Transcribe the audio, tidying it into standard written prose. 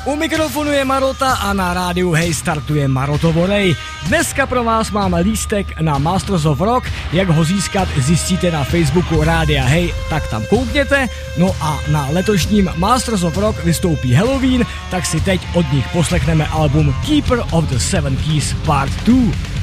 U mikrofonu je Marota a na rádiu Hej startuje Marotovorej. Dneska pro vás máme lístek na Masters of Rock. Jak ho získat, zjistíte na Facebooku Rádia Hej, tak tam koukněte. No a na letošním Masters of Rock vystoupí Halloween, tak si teď od nich poslechneme album Keeper of the Seven Keys Part 2.